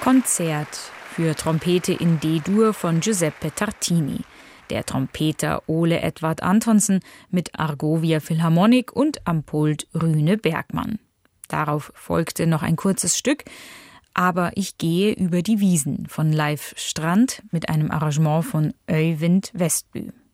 Konzert für Trompete in D-Dur von Giuseppe Tartini. Der Trompeter Ole Edvard Antonsen mit Argovia Philharmonic und am Pult Rüne Bergmann. Darauf folgte noch ein kurzes Stück, aber ich gehe über die Wiesen von Leif Strand mit einem Arrangement von Øyvind Westby.